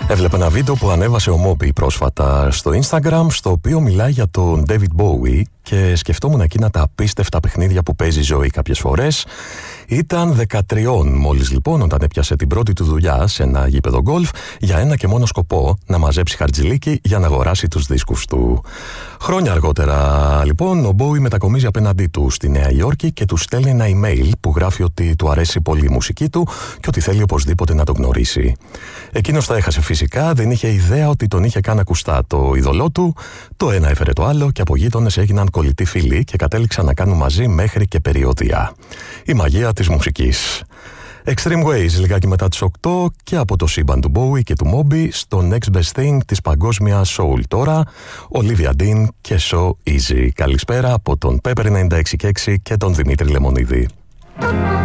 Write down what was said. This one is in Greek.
Έβλεπα ένα βίντεο που ανέβασε ο Moby πρόσφατα στο Instagram, στο οποίο μιλάει για τον David Bowie και σκεφτόμουν εκείνα τα απίστευτα παιχνίδια που παίζει η ζωή κάποιες φορές. Ήταν 13 μόλις λοιπόν όταν έπιασε την πρώτη του δουλειά σε ένα γήπεδο γκολφ για ένα και μόνο σκοπό, να μαζέψει χαρτζηλίκι για να αγοράσει τους δίσκους του. Χρόνια αργότερα λοιπόν ο Bowie μετακομίζει απέναντί του στη Νέα Υόρκη και του στέλνει ένα email που γράφει ότι του αρέσει πολύ η μουσική του και ότι θέλει οπωσδήποτε να τον γνωρίσει. Εκείνος τα έχασε φυσικά, δεν είχε ιδέα ότι τον είχε καν ακουστά το είδωλό του. Το ένα έφερε το άλλο και από γείτονες έγιναν κολλητοί φίλοι και κατέληξαν να κάνουν μαζί μέχρι και περιοδεία. Η μαγεία της μουσικής. Extreme Ways λιγάκι μετά τις 8 και από το σύμπαν του Bowie και του Moby στο Next Best Thing της παγκόσμιας soul τώρα, Olivia Dean και So Easy. Καλησπέρα από τον Pepper 96.6 και τον Δημήτρη Λεμονίδη.